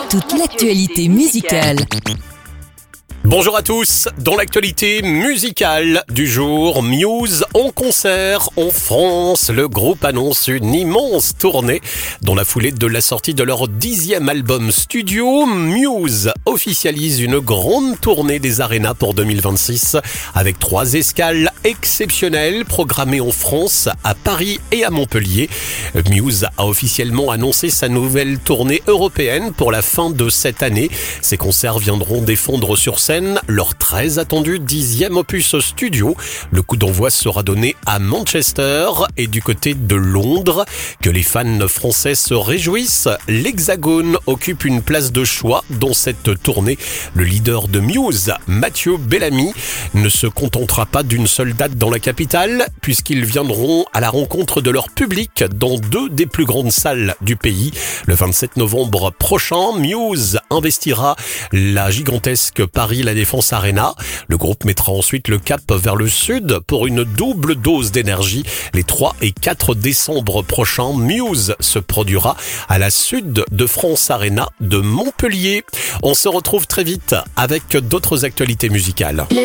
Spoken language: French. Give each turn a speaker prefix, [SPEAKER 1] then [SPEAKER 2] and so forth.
[SPEAKER 1] Toute l'actualité musicale.
[SPEAKER 2] Bonjour à tous, dans l'actualité musicale du jour, Muse en concert en France. Le groupe annonce une immense tournée dans la foulée de la sortie de leur 10e album studio. Muse officialise une grande tournée des arénas pour 2026 avec 3 escales exceptionnelles programmées en France, à Paris et à Montpellier. Muse a officiellement annoncé sa nouvelle tournée européenne pour la fin de cette année. Ces concerts viendront défendre sur scène leur très attendu 10e opus studio. Le coup d'envoi sera donné à Manchester et du côté de Londres. Que les fans français se réjouissent, l'Hexagone occupe une place de choix dans cette tournée. Le leader de Muse, Mathieu Bellamy, ne se contentera pas d'une seule date dans la capitale, puisqu'ils viendront à la rencontre de leur public dans 2 des plus grandes salles du pays. Le 27 novembre prochain, Muse investira la gigantesque Paris La Défense Arena. Le groupe mettra ensuite le cap vers le sud pour une double dose d'énergie. Les 3 et 4 décembre prochains, Muse se produira à la Sud de France Arena de Montpellier. On se retrouve très vite avec d'autres actualités musicales.
[SPEAKER 3] Le